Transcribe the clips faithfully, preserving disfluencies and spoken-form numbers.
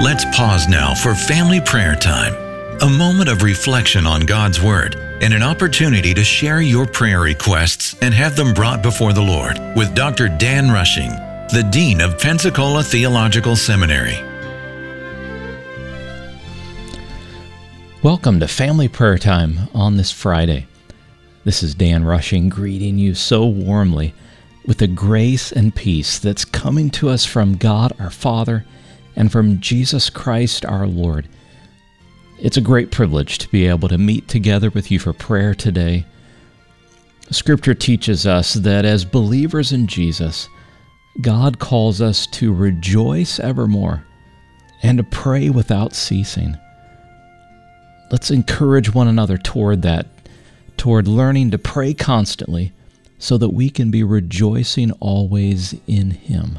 Let's pause now for family prayer time, a moment of reflection on God's Word and an opportunity to share your prayer requests and have them brought before the Lord with Doctor Dan Rushing, the Dean of Pensacola Theological Seminary. Welcome to Family Prayer Time on this Friday. This is Dan Rushing greeting you so warmly with the grace and peace that's coming to us from God our Father and from Jesus Christ our Lord. It's a great privilege to be able to meet together with you for prayer today. Scripture teaches us that as believers in Jesus, God calls us to rejoice evermore and to pray without ceasing. Let's encourage one another toward that, toward learning to pray constantly so that we can be rejoicing always in Him.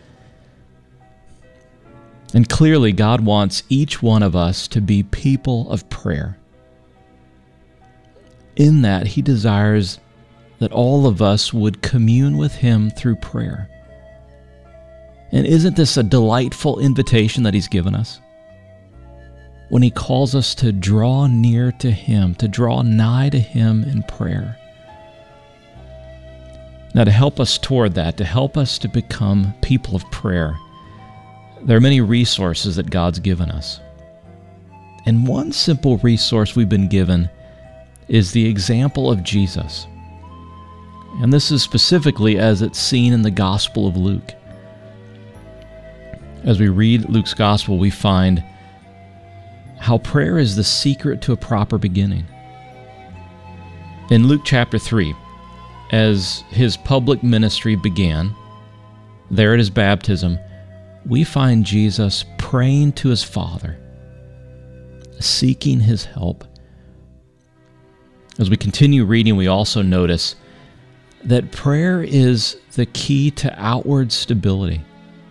And clearly, God wants each one of us to be people of prayer. In that, He desires that all of us would commune with Him through prayer. And isn't this a delightful invitation that He's given us? When He calls us to draw near to Him, to draw nigh to Him in prayer. Now, to help us toward that, to help us to become people of prayer, there are many resources that God's given us. And one simple resource we've been given is the example of Jesus. And this is specifically as it's seen in the Gospel of Luke. As we read Luke's Gospel, we find how prayer is the secret to a proper beginning. In Luke chapter three, as his public ministry began, there at his baptism, we find Jesus praying to his Father, seeking his help. As we continue reading, we also notice that prayer is the key to outward stability.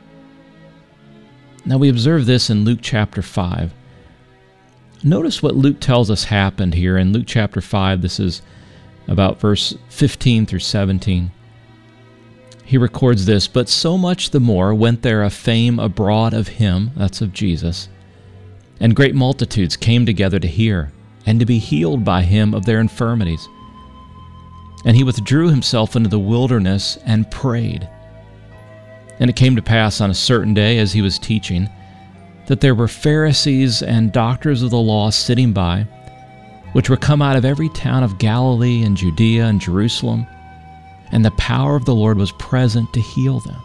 Now we observe this in Luke chapter five. Notice what Luke tells us happened here in Luke chapter five. This is about verse fifteen through seventeen. He records this, "But so much the more went there a fame abroad of him," that's of Jesus, "and great multitudes came together to hear, and to be healed by him of their infirmities. And he withdrew himself into the wilderness and prayed. And it came to pass on a certain day, as he was teaching, that there were Pharisees and doctors of the law sitting by, which were come out of every town of Galilee and Judea and Jerusalem, and the power of the Lord was present to heal them."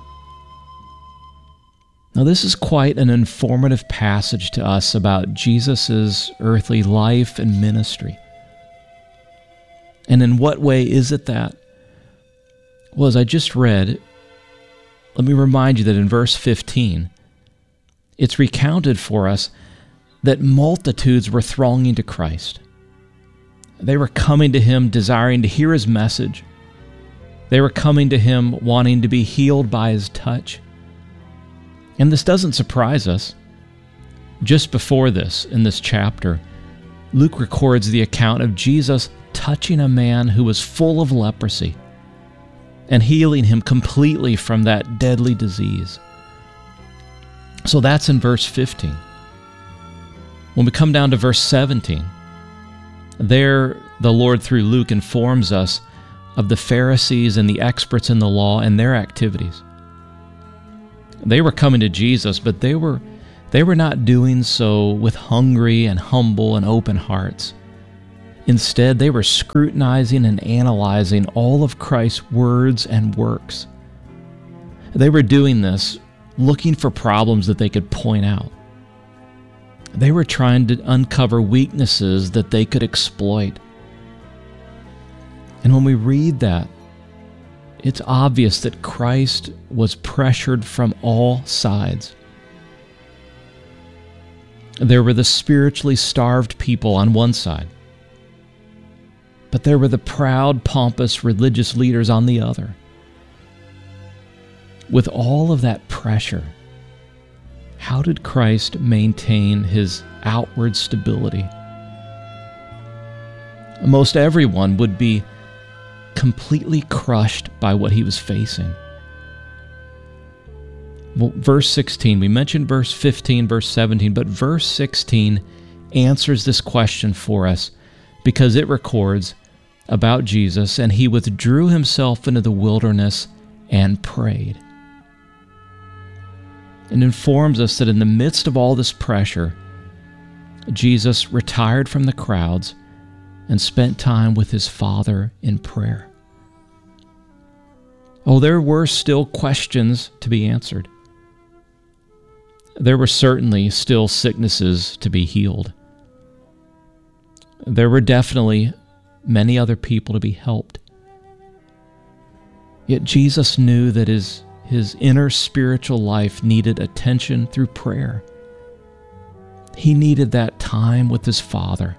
Now this is quite an informative passage to us about Jesus' earthly life and ministry. And in what way is it that? Well, as I just read, let me remind you that in verse fifteen, it's recounted for us that multitudes were thronging to Christ. They were coming to Him desiring to hear His message. They were coming to Him wanting to be healed by His touch. And this doesn't surprise us. Just before this, in this chapter, Luke records the account of Jesus touching a man who was full of leprosy and healing him completely from that deadly disease. So that's in verse fifteen. When we come down to verse seventeen, there the Lord through Luke informs us of the Pharisees and the experts in the law and their activities. They were coming to Jesus, but they were they were not doing so with hungry and humble and open hearts. Instead, they were scrutinizing and analyzing all of Christ's words and works. They were doing this looking for problems that they could point out. They were trying to uncover weaknesses that they could exploit. And when we read that, it's obvious that Christ was pressured from all sides. There were the spiritually starved people on one side, but there were the proud, pompous religious leaders on the other. With all of that pressure, how did Christ maintain His outward stability? Most everyone would be completely crushed by what He was facing. Well, verse sixteen, we mentioned verse fifteen, verse seventeen, but verse sixteen answers this question for us because it records about Jesus, and he withdrew himself into the wilderness and prayed. It informs us that in the midst of all this pressure, Jesus retired from the crowds and spent time with his Father in prayer. Oh, there were still questions to be answered. There were certainly still sicknesses to be healed. There were definitely many other people to be helped. Yet Jesus knew that his, his inner spiritual life needed attention through prayer. He needed that time with his Father.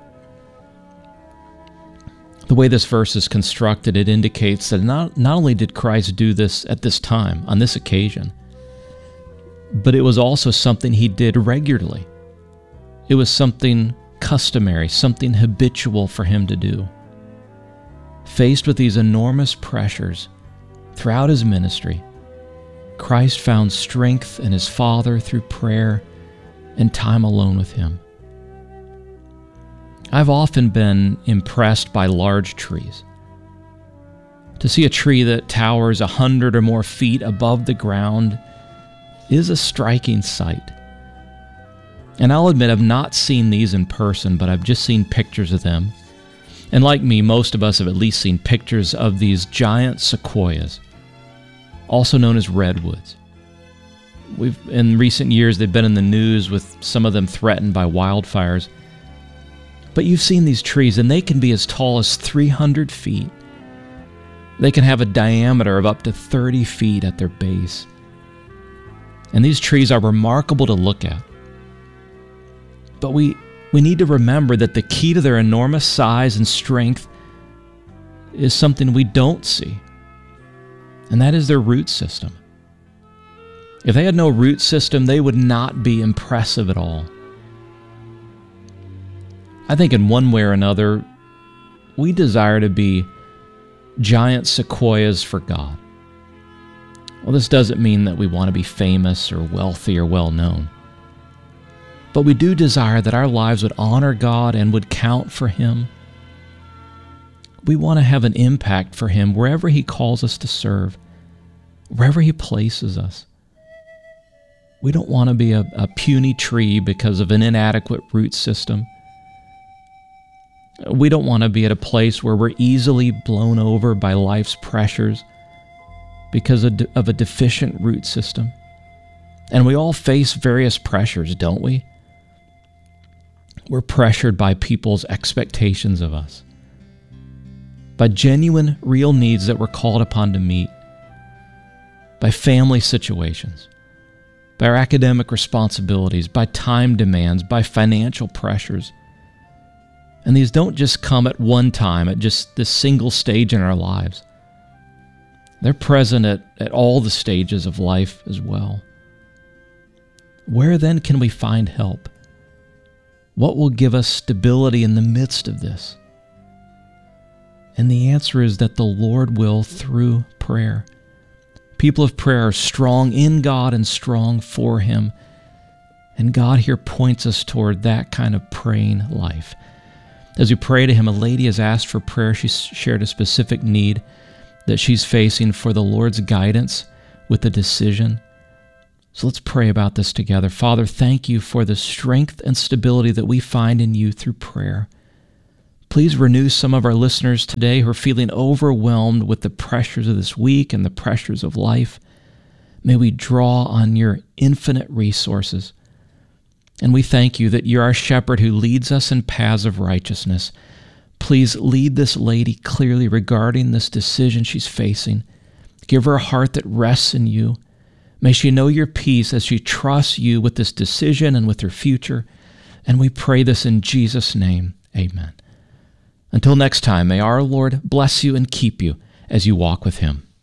The way this verse is constructed, it indicates that not, not only did Christ do this at this time, on this occasion, but it was also something he did regularly. It was something customary, something habitual for him to do. Faced with these enormous pressures throughout his ministry, Christ found strength in his Father through prayer and time alone with him. I've often been impressed by large trees. To see a tree that towers a hundred or more feet above the ground is a striking sight. And I'll admit I've not seen these in person, but I've just seen pictures of them. And like me, most of us have at least seen pictures of these giant sequoias, also known as redwoods. We've, in recent years, they've been in the news with some of them threatened by wildfires. But you've seen these trees, and they can be as tall as three hundred feet. They can have a diameter of up to thirty feet at their base. And these trees are remarkable to look at. But we, we need to remember that the key to their enormous size and strength is something we don't see, and that is their root system. If they had no root system, they would not be impressive at all. I think in one way or another, we desire to be giant sequoias for God. Well, this doesn't mean that we want to be famous or wealthy or well-known. But we do desire that our lives would honor God and would count for Him. We want to have an impact for Him wherever He calls us to serve, wherever He places us. We don't want to be a, a puny tree because of an inadequate root system. We don't want to be at a place where we're easily blown over by life's pressures because of, of a deficient root system. And we all face various pressures, don't we? We're pressured by people's expectations of us, by genuine, real needs that we're called upon to meet, by family situations, by our academic responsibilities, by time demands, by financial pressures. And these don't just come at one time, at just this single stage in our lives. They're present at, at all the stages of life as well. Where then can we find help? What will give us stability in the midst of this? And the answer is that the Lord will through prayer. People of prayer are strong in God and strong for Him. And God here points us toward that kind of praying life. As we pray to Him, a lady has asked for prayer. She shared a specific need that she's facing for the Lord's guidance with a decision. So let's pray about this together. Father, thank You for the strength and stability that we find in You through prayer. Please renew some of our listeners today who are feeling overwhelmed with the pressures of this week and the pressures of life. May we draw on Your infinite resources. And we thank You that You're our shepherd who leads us in paths of righteousness. Please lead this lady clearly regarding this decision she's facing. Give her a heart that rests in You. May she know Your peace as she trusts You with this decision and with her future. And we pray this in Jesus' name. Amen. Until next time, may our Lord bless you and keep you as you walk with Him.